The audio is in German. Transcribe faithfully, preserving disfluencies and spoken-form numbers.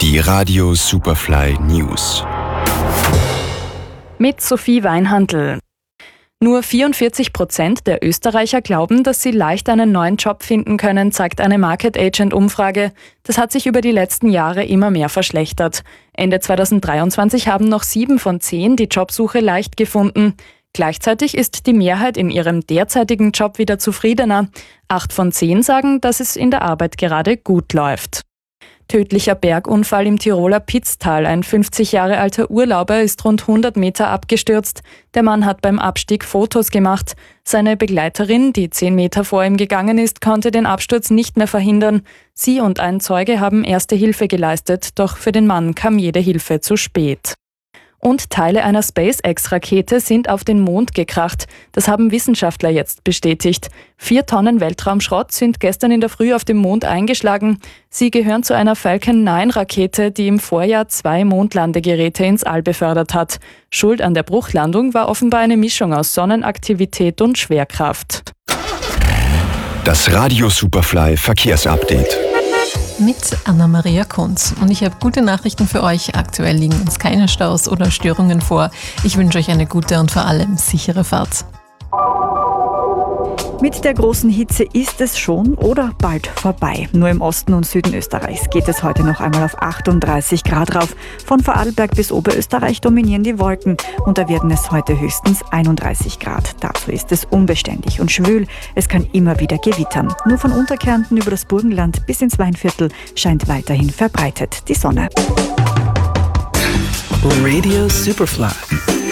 Die Radio Superfly News. Mit Sophie Weinhandl. Nur vierundvierzig Prozent der Österreicher glauben, dass sie leicht einen neuen Job finden können, zeigt eine Market Agent Umfrage. Das hat sich über die letzten Jahre immer mehr verschlechtert. Ende zweitausenddreiundzwanzig haben noch sieben von zehn die Jobsuche leicht gefunden. Gleichzeitig ist die Mehrheit in ihrem derzeitigen Job wieder zufriedener. Acht von zehn sagen, dass es in der Arbeit gerade gut läuft. Tödlicher Bergunfall im Tiroler Pitztal. Ein fünfzig Jahre alter Urlauber ist rund hundert Meter abgestürzt. Der Mann hat beim Abstieg Fotos gemacht. Seine Begleiterin, die zehn Meter vor ihm gegangen ist, konnte den Absturz nicht mehr verhindern. Sie und ein Zeuge haben erste Hilfe geleistet, doch für den Mann kam jede Hilfe zu spät. Und Teile einer SpaceX-Rakete sind auf den Mond gekracht. Das haben Wissenschaftler jetzt bestätigt. Vier Tonnen Weltraumschrott sind gestern in der Früh auf dem Mond eingeschlagen. Sie gehören zu einer Falcon neun Rakete, die im Vorjahr zwei Mondlandegeräte ins All befördert hat. Schuld an der Bruchlandung war offenbar eine Mischung aus Sonnenaktivität und Schwerkraft. Das Radio Superfly Verkehrsupdate. Mit Anna-Maria Kunz. Und ich habe gute Nachrichten für euch. Aktuell liegen uns keine Staus oder Störungen vor. Ich wünsche euch eine gute und vor allem sichere Fahrt. Mit der großen Hitze ist es schon oder bald vorbei. Nur im Osten und Süden Österreichs geht es heute noch einmal auf achtunddreißig Grad rauf. Von Vorarlberg bis Oberösterreich dominieren die Wolken und da werden es heute höchstens einunddreißig Grad. Dazu ist es unbeständig und schwül. Es kann immer wieder gewittern. Nur von Unterkärnten über das Burgenland bis ins Weinviertel scheint weiterhin verbreitet die Sonne. Radio Superfly.